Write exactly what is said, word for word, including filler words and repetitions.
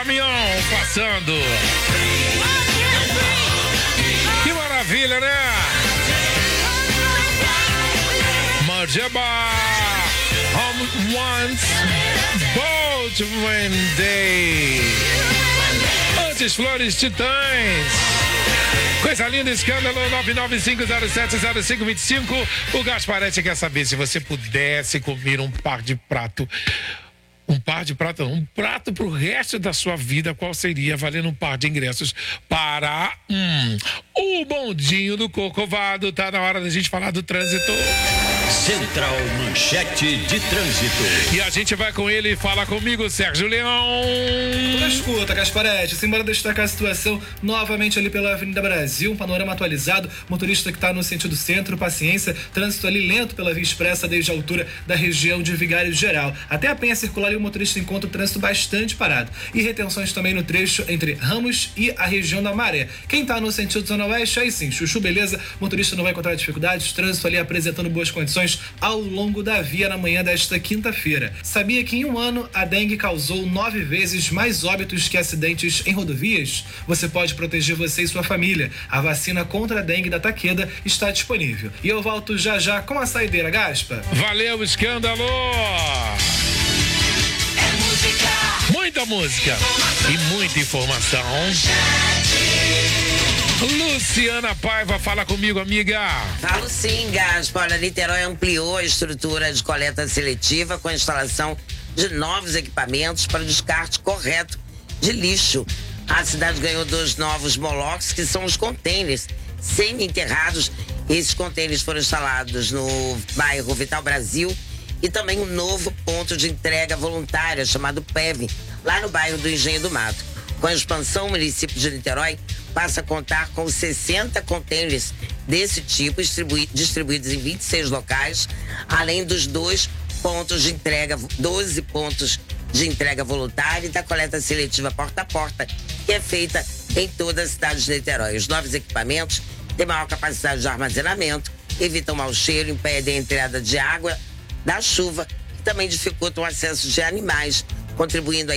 caminhão passando. Que maravilha, né? Majaba, Home Once, Boat Day. Antes, Flores Titãs. Coisa linda, escândalo nove nove cinco zero sete zero cinco dois cinco. O Gasparete quer saber se você pudesse comer um par de prato. Um par de prato, um prato pro resto da sua vida, qual seria? Valendo um par de ingressos para hum, o bondinho do Corcovado. Tá na hora da gente falar do trânsito. Central Manchete de Trânsito. E a gente vai com ele e fala comigo, Sérgio Leão. Toda escuta, Gasparete. Simbora destacar a situação novamente ali pela Avenida Brasil. Um panorama atualizado. Motorista que está no sentido centro, paciência. Trânsito ali lento pela Via Expressa desde a altura da região de Vigário Geral. Até a Penha Circular ali o motorista encontra o trânsito bastante parado. E retenções também no trecho entre Ramos e a região da Maré. Quem está no sentido Zona Oeste, aí sim, chuchu, beleza. Motorista não vai encontrar dificuldades. Trânsito ali apresentando boas condições ao longo da via na manhã desta quinta-feira. Sabia que em um ano a dengue causou nove vezes mais óbitos que acidentes em rodovias? Você pode proteger você e sua família. A vacina contra a dengue da Takeda está disponível. E eu volto já já com a saideira, Gaspa. Valeu, escândalo! É música. Muita música e muita informação. Luciana Paiva, fala comigo, amiga. Falo sim, Gaspa. Olha, Niterói ampliou a estrutura de coleta seletiva com a instalação de novos equipamentos para o descarte correto de lixo. A cidade ganhou dois novos molocs, que são os contêineres semi-enterrados. Esses contêineres foram instalados no bairro Vital Brasil e também um novo ponto de entrega voluntária chamado P E V, lá no bairro do Engenho do Mato. Com a expansão, o município de Niterói passa a contar com sessenta contêineres desse tipo distribui- distribuídos em vinte e seis locais, além dos dois pontos de entrega, doze pontos de entrega voluntária e da coleta seletiva porta a porta, que é feita em toda a cidade de Niterói. Os novos equipamentos têm maior capacidade de armazenamento, evitam mau cheiro, impedem a entrada de água da chuva e também dificultam o acesso de animais, contribuindo aí